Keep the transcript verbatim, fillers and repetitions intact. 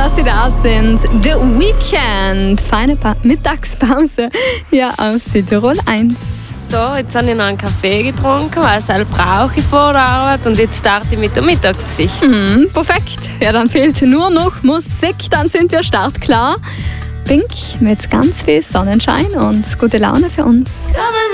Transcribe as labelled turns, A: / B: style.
A: dass Sie da sind. The Weekend. Feine pa- Mittagspause hier auf Südtirol eins.
B: So, jetzt habe ich noch einen Kaffee getrunken, weil es brauche ich vor der Arbeit und jetzt starte ich mit der Mittagsschicht.
A: Mhm, perfekt. Ja, dann fehlt nur noch Musik, dann sind wir startklar. Pink mit ganz viel Sonnenschein und gute Laune für uns.
C: Come